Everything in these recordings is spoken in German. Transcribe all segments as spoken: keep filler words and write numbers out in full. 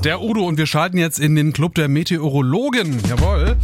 Der Udo und wir schalten jetzt in den Club der Meteorologen. Jawohl.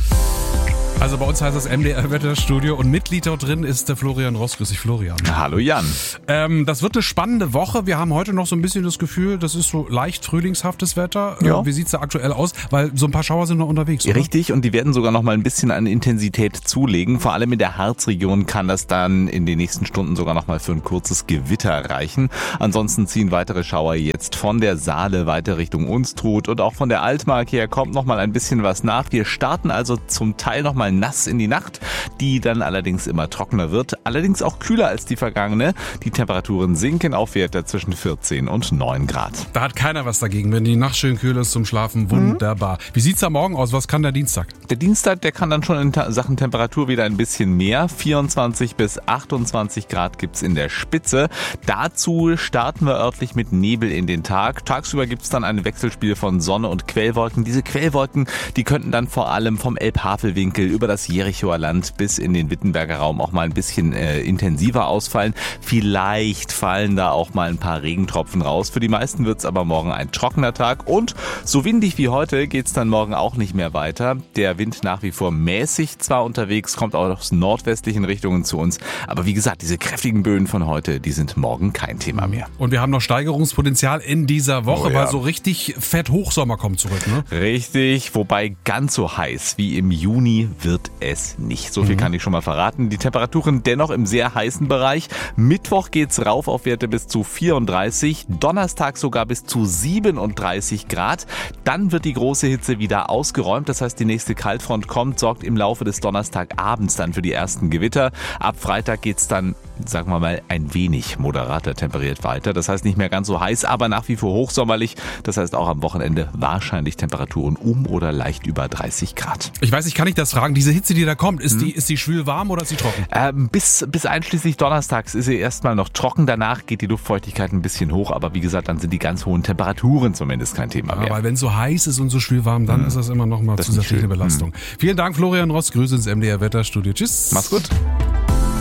Also bei uns heißt das M D R-Wetterstudio und Mitglied dort drin ist der Florian Ross. Grüß dich, Florian. Hallo Jan. Ähm, das wird eine spannende Woche. Wir haben heute noch so ein bisschen das Gefühl, das ist so leicht frühlingshaftes Wetter. Ja. Äh, wie sieht's da aktuell aus? Weil so ein paar Schauer sind noch unterwegs, oder? Richtig, und die werden sogar noch mal ein bisschen an Intensität zulegen. Vor allem in der Harzregion kann das dann in den nächsten Stunden sogar noch mal für ein kurzes Gewitter reichen. Ansonsten ziehen weitere Schauer jetzt von der Saale weiter Richtung Unstrut und auch von der Altmark her kommt noch mal ein bisschen was nach. Wir starten also zum Teil noch mal nass in die Nacht, die dann allerdings immer trockener wird, allerdings auch kühler als die vergangene. Die Temperaturen sinken auf Werte zwischen vierzehn und neun Grad. Da hat keiner was dagegen, wenn die Nacht schön kühl ist zum Schlafen. Wunderbar. Mhm. Wie sieht's da morgen aus? Was kann der Dienstag? Der Dienstag, der kann dann schon in Sachen Temperatur wieder ein bisschen mehr. vierundzwanzig bis achtundzwanzig Grad gibt's in der Spitze. Dazu starten wir örtlich mit Nebel in den Tag. Tagsüber gibt's dann ein Wechselspiel von Sonne und Quellwolken. Diese Quellwolken, die könnten dann vor allem vom Elbhavelwinkel über das Jerichoer Land bis in den Wittenberger Raum auch mal ein bisschen äh, intensiver ausfallen. Vielleicht fallen da auch mal ein paar Regentropfen raus. Für die meisten wird's aber morgen ein trockener Tag und so windig wie heute geht's dann morgen auch nicht mehr weiter. Der Wind nach wie vor mäßig zwar unterwegs, kommt auch aus nordwestlichen Richtungen zu uns, aber wie gesagt, diese kräftigen Böen von heute, die sind morgen kein Thema mehr. Und wir haben noch Steigerungspotenzial in dieser Woche, Oh ja. weil so richtig fett Hochsommer kommt zurück, ne? Richtig, wobei ganz so heiß wie im Juni wird es nicht. So viel Mhm. kann ich schon mal verraten. Die Temperaturen dennoch im sehr heißen Bereich. Mittwoch geht's rauf auf Werte bis zu vierunddreißig, Donnerstag sogar bis zu siebenunddreißig Grad. Dann wird die große Hitze wieder ausgeräumt. Das heißt, die nächste Kaltfront kommt, sorgt im Laufe des Donnerstagabends dann für die ersten Gewitter. Ab Freitag geht's dann, sagen wir mal, ein wenig moderater temperiert weiter. Das heißt nicht mehr ganz so heiß, aber nach wie vor hochsommerlich. Das heißt auch am Wochenende wahrscheinlich Temperaturen um oder leicht über dreißig Grad. Ich weiß nicht, kann ich das fragen? Diese Hitze, die da kommt, ist, hm. die, ist die schwül warm oder ist sie trocken? Ähm, bis, bis einschließlich donnerstags ist sie erstmal noch trocken. Danach geht die Luftfeuchtigkeit ein bisschen hoch. Aber wie gesagt, dann sind die ganz hohen Temperaturen zumindest kein Thema mehr. Ja, weil wenn es so heiß ist und so schwül warm, dann hm. ist das immer noch mal zusätzliche Belastung. Hm. Vielen Dank, Florian Ross. Grüße ins M D R Wetterstudio. Tschüss. Mach's gut.